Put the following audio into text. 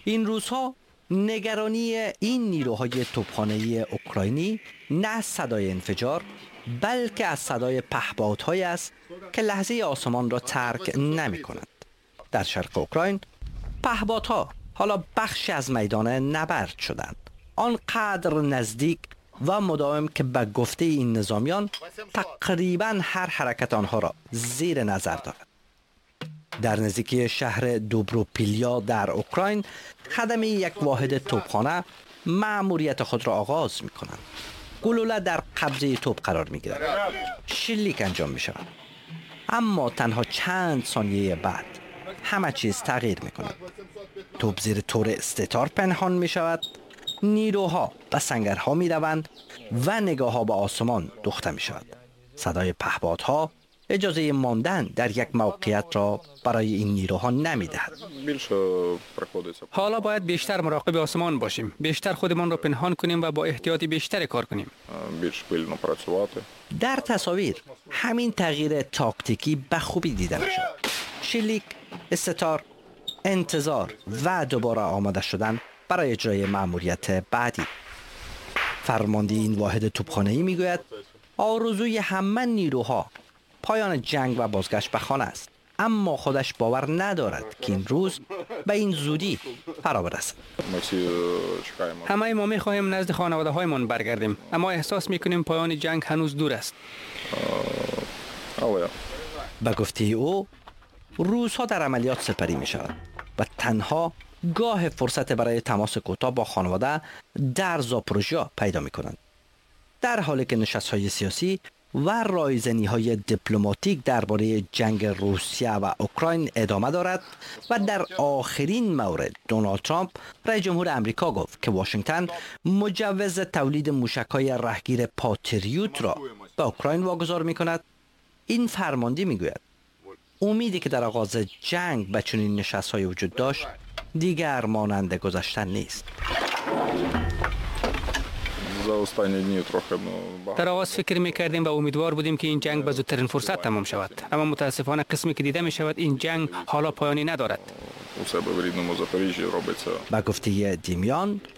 این روزها نگرانی این نیروهای توپخانه‌ای اوکراینی نه از صدای انفجار بلکه از صدای پهپادهایی است که لحظه آسمان را ترک نمی کنند. در شرق اوکراین پهپادها حالا بخشی از میدان نبرد شدند، آنقدر نزدیک و مداوم که به گفته این نظامیان تقریبا هر حرکت آنها را زیر نظر دارد. در نزدیکی شهر دوبروپیلیا در اوکراین خدمه یک واحد توپخانه مأموریت خود را آغاز می کنند. گلوله در قبضه توپ قرار می گیرد، شلیک انجام می شود، اما تنها چند ثانیه بعد همه چیز تغییر می کند. توپ زیر تور استتار پنهان می شود، نیروها به سنگرها می روند و نگاه ها به آسمان دوخته می شود. صدای پهپادها اجازه ماندن در یک موقعیت را برای این نیروها نمی دهد. حالا باید بیشتر مراقب آسمان باشیم، بیشتر خودمان را پنهان کنیم و با احتیاط بیشتر کار کنیم. در تصاویر همین تغییر تاکتیکی به خوبی دیده می شود. شلیک، استتار، انتظار و دوباره آماده شدن برای اجرای مأموریت بعدی. فرمانده این واحد توپخانه‌ای میگوید آرزوی همه نیروها پایان جنگ و بازگشت به خانه است، اما خودش باور ندارد که این روز به این زودی فرا برسد. همه ما می‌خواهیم نزد خانواده‌هایمان برگردیم، اما احساس می‌کنیم پایان جنگ هنوز دور است. به گفته او روزها در عملیات سپری می‌شود و تنها گاه فرصت برای تماس کوتاه با خانواده در زاپوروژیا پیدا می‌کنند. در حالی که نشست‌های سیاسی و رایزنی‌های دیپلماتیک درباره جنگ روسیه و اوکراین ادامه دارد و در آخرین مورد دونالد ترامپ رئیس جمهور امریکا گفت که واشنگتن مجوز تولید موشک‌های رهگیر پاتریوت را به اوکراین واگذار می‌کند. این فرمانده می‌گوید امیدی که در آغاز جنگ به چنین نشست‌های وجود داشت دیگر مانند گذشته نیست. در آغاز فکر می‌کردیم و امیدوار بودیم که این جنگ به زودترین فرصت تمام شود، اما متاسفانه قسمی که دیده می‌شود این جنگ حالا پایانی ندارد. به گفته دیمیان